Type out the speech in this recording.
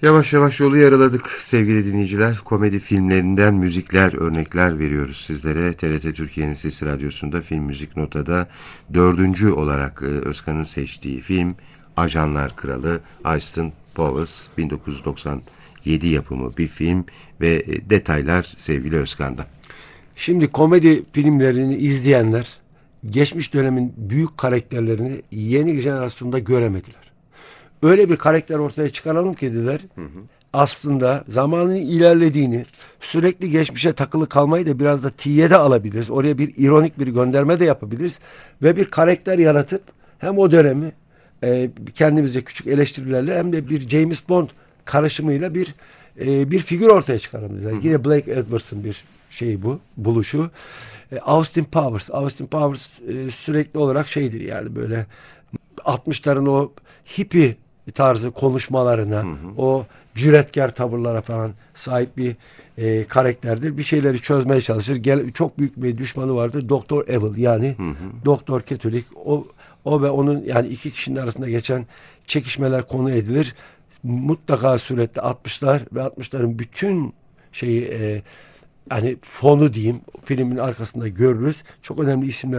Yavaş yavaş yolu yaraladık sevgili dinleyiciler. Komedi filmlerinden müzikler, örnekler veriyoruz sizlere. TRT Türkiye'nin Sesi Radyosu'nda Film Müzik Nota'da dördüncü olarak Özkan'ın seçtiği film Ajanlar Kralı, Austin Powers, 1997 yapımı bir film ve detaylar sevgili Özkan'da. Şimdi komedi filmlerini izleyenler geçmiş dönemin büyük karakterlerini yeni jenerasyonda göremediler. Öyle bir karakter ortaya çıkaralım ki dediler. Aslında zamanın ilerlediğini, sürekli geçmişe takılı kalmayı da biraz da tiye de alabiliriz. Oraya bir ironik bir gönderme de yapabiliriz. Ve bir karakter yaratıp hem o dönemi kendimizce küçük eleştirilerle hem de bir James Bond karışımıyla bir figür ortaya çıkaralım dediler. Yine Blake Edwards'ın bir şeyi bu, buluşu. Austin Powers. Austin Powers sürekli olarak şeydir yani böyle 60'ların o hippie tarzı konuşmalarına, o cüretkar tavırlara falan sahip bir karakterdir. Bir şeyleri çözmeye çalışır. Çok büyük bir düşmanı vardır. Doktor Evil yani Doktor Kötülük. O ve onun yani iki kişinin arasında geçen çekişmeler konu edilir. Mutlaka surette 60'lar ve 60'ların bütün şeyi hani fonu diyeyim filmin arkasında görürüz. Çok önemli isimler